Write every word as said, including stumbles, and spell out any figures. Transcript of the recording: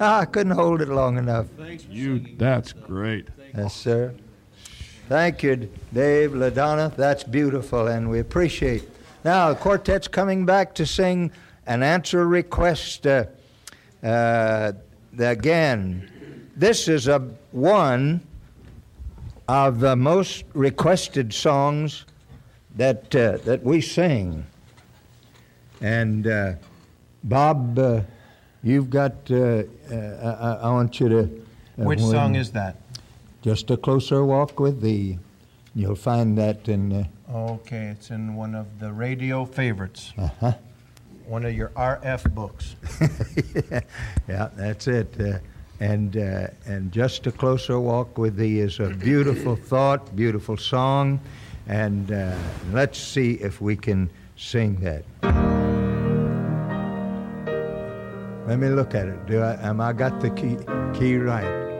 I couldn't hold it long enough. Thanks you. That's great. Yes, sir. Thank you, Dave, LaDonna. That's beautiful, and we appreciate. Now, the quartet's coming back to sing an answer request uh, uh, again. This is a one of the most requested songs that uh, that we sing. And uh, Bob, uh, you've got. Uh, uh, I, I want you to. Uh, Which song is that? Just a Closer Walk with Thee. You'll find that in. Uh, Okay, it's in one of the radio favorites. uh-huh. One of your R F books. yeah, yeah, that's it. Uh, and uh, and Just a Closer Walk with Thee is a beautiful thought, beautiful song, and uh, let's see if we can sing that. Let me look at it. Do I? Am I got the key key right?